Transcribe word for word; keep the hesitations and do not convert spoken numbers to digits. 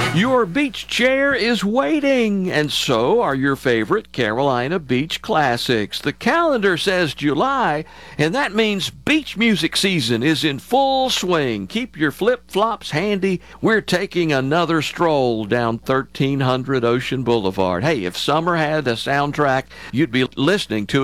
Your beach chair is waiting, and so are your favorite Carolina beach classics. The calendar says July, and that means beach music season is in full swing. Keep your flip-flops handy. We're taking another stroll down thirteen hundred Ocean Boulevard. Hey, if summer had a soundtrack, you'd be listening to